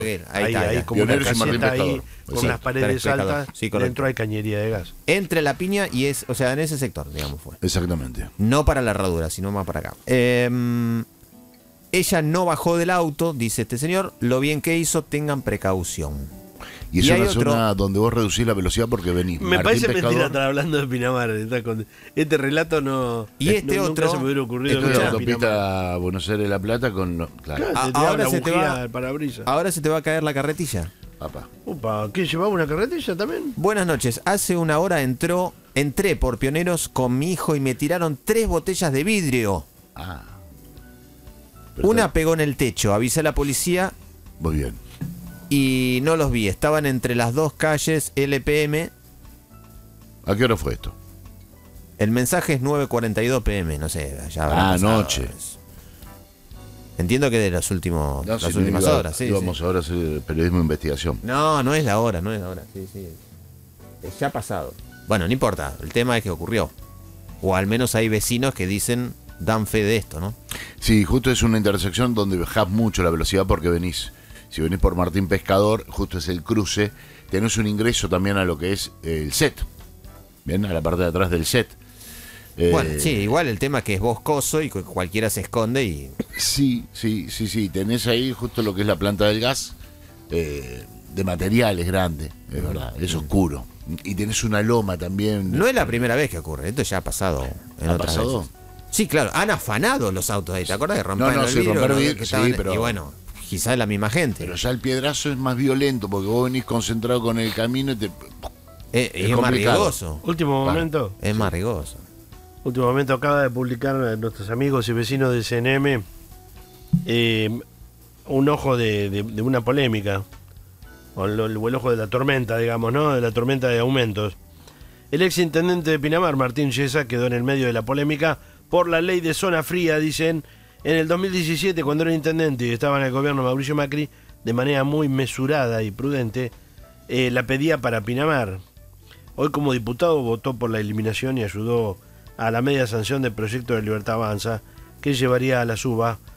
Ahí como una Pioneros y Martín caseta ahí, Pescador. con Sí, las paredes Pescador. altas, Sí, correcto. dentro hay cañería de gas. Entre la piña y o sea, en ese sector, digamos, fue. Exactamente. No para la herradura, sino más para acá. Ella no bajó del auto, dice este señor. Lo bien que hizo, tengan precaución. Y es Y hay una otro- zona donde vos reducís la velocidad porque venís. Me Martín parece Pescador, mentira estar hablando de Pinamar. Este relato no. Y este nunca otro- se me hubiera ocurrido. Esto es la escuchar Pinamar. autopista Buenos Aires-La Plata con... Claro. Claro, se te Ahora abre la se te bujía va- al parabrisas. Ahora se te va a caer la carretilla. Papá. Upa, ¿qué llevaba una carretilla también? Buenas noches. Hace una hora entré por Pioneros con mi hijo y me tiraron 3 botellas de vidrio. Ah. Pero Una está- pegó en el techo. Avisé a la policía Muy bien. y no los vi. Estaban entre las 2 calles LPM. ¿A qué hora fue esto? El mensaje es 9:42 PM. No sé, ya habrá Ah, pasado. anoche. Entiendo que de las No, las si no últimas iba- horas. Sí, íbamos sí. ahora a hacer periodismo de investigación. No, no es la hora, no es la hora. Sí, sí. Ya ha pasado. Bueno, no importa. El tema es que ocurrió. O al menos hay vecinos que dicen, dan fe de esto, ¿no? Sí, justo es una intersección donde bajás mucho la velocidad porque venís. Si venís por Martín Pescador, justo es el cruce. Tenés un ingreso también a lo que es el set. Bien, a la parte de atrás del set. Bueno, sí, igual el tema es que es boscoso y cualquiera se esconde y... Sí. Tenés ahí justo lo que es la planta del gas. De materiales grande, es verdad. Es oscuro. Y tenés una loma también. No es la primera vez que ocurre, esto ya ha pasado en ¿Ha otras pasado? veces. Sí, claro, han afanado los autos ahí, ¿te acuerdas de romper No, el sí, vidrio? romper ¿no? vidrio, Que sí, estaban- pero- Y bueno, quizás es la misma gente. Pero ya el piedrazo es más violento porque vos venís concentrado con el camino y te... Es más complicado. riesgoso. Último Claro. momento. Es más riesgoso. Último momento acaba de publicar nuestros amigos y vecinos de CNM un ojo de una polémica. O el ojo de la tormenta, digamos, ¿no? De la tormenta de aumentos. El ex intendente de Pinamar, Martín Yesa, quedó en el medio de la polémica por la ley de zona fría, dicen. En el 2017, cuando era intendente y estaba en el gobierno Mauricio Macri, de manera muy mesurada y prudente, la pedía para Pinamar. Hoy como diputado votó por la eliminación y ayudó a la media sanción del proyecto de Libertad Avanza, que llevaría a la suba